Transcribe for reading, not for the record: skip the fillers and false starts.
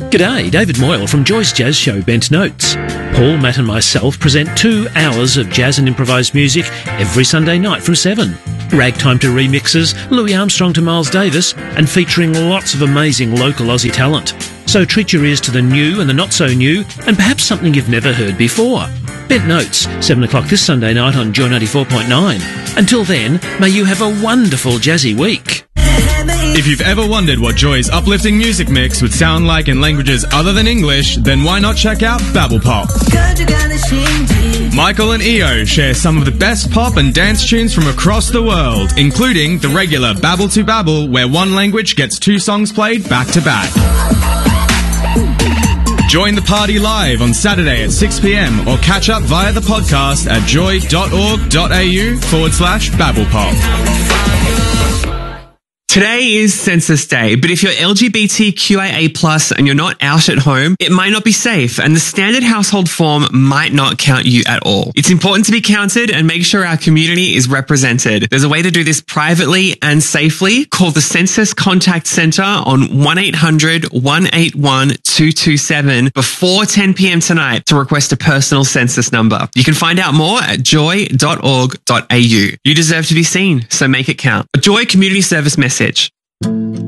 G'day, David Moyle from Joy's Jazz Show Bent Notes. Paul, Matt and myself present 2 hours of jazz and improvised music every Sunday night from 7. Ragtime to remixes, Louis Armstrong to Miles Davis, and featuring lots of amazing local Aussie talent. So treat your ears to the new and the not so new, and perhaps something you've never heard before. Bent Notes, 7 o'clock this Sunday night on Joy 94.9. Until then, may you have a wonderful jazzy week. If you've ever wondered what Joy's uplifting music mix would sound like in languages other than English, then why not check out Babble Pop? Michael and Io share some of the best pop and dance tunes from across the world, including the regular Babble to Babble, where one language gets 2 songs played back to back. Join the party live on Saturday at 6 p.m. or catch up via the podcast at joy.org.au/BabblePop. Today is Census Day, but if you're LGBTQIA+ and you're not out at home, it might not be safe, and the standard household form might not count you at all. It's important to be counted and make sure our community is represented. There's a way to do this privately and safely. Call the Census Contact Centre on 1-800-181-227 before 10 p.m. tonight to request a personal census number. You can find out more at joy.org.au. You deserve to be seen, so make it count. A Joy Community Service message.